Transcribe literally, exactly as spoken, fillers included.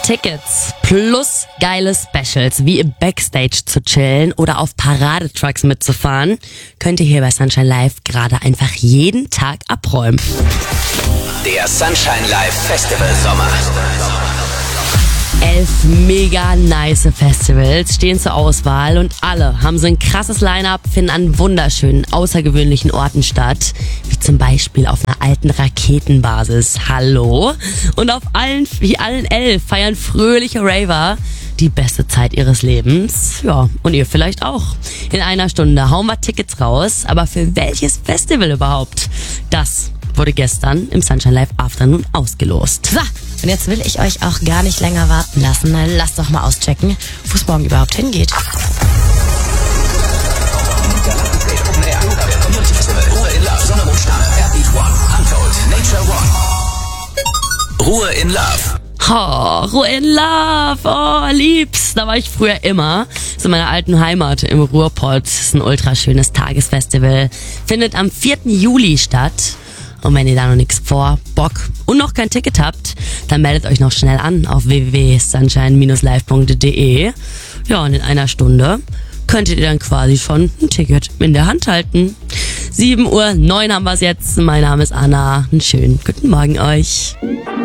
Tickets plus geile Specials wie im Backstage zu chillen oder auf Paradetrucks mitzufahren, könnt ihr hier bei Sunshine Live gerade einfach jeden Tag abräumen. Der Sunshine Live Festival Sommer. Elf mega nice Festivals stehen zur Auswahl und alle haben so ein krasses Line-Up, finden an wunderschönen, außergewöhnlichen Orten statt, wie zum Beispiel auf einer alten Raketenbasis. Hallo? Und auf allen, wie allen elf feiern fröhliche Raver die beste Zeit ihres Lebens. Ja, und ihr vielleicht auch. In einer Stunde hauen wir Tickets raus, aber für welches Festival überhaupt? Das wurde gestern im Sunshine Live Afternoon ausgelost. So, und jetzt will ich euch auch gar nicht länger warten lassen. Lasst doch mal auschecken, wo es morgen überhaupt hingeht. Ruhe in Love. Oh, Ruhe in Love, oh, lieb's. Da war ich früher immer. So in meiner alten Heimat im Ruhrpott. Das ist ein ultra schönes Tagesfestival. Findet am vierten Juli statt. Und wenn ihr da noch nichts vor, Bock und noch kein Ticket habt, dann meldet euch noch schnell an auf w w w punkt sunshine dash live punkt d e. Ja, und in einer Stunde könntet ihr dann quasi schon ein Ticket in der Hand halten. sieben Uhr neun haben wir es jetzt. Mein Name ist Anna. Einen schönen guten Morgen euch.